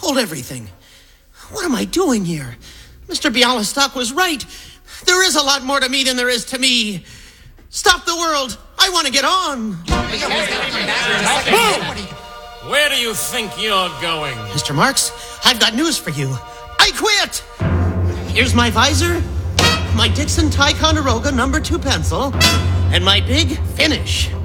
toppled everything. What am I doing here? Mr. Bialystok was right. There is a lot more to me than there is to me. Stop the world. I want to get on. Move! Where do you think you're going? Mr. Marks, I've got news for you. I quit! Here's my visor, my Dixon Ticonderoga No. 2 pencil, and my big finish.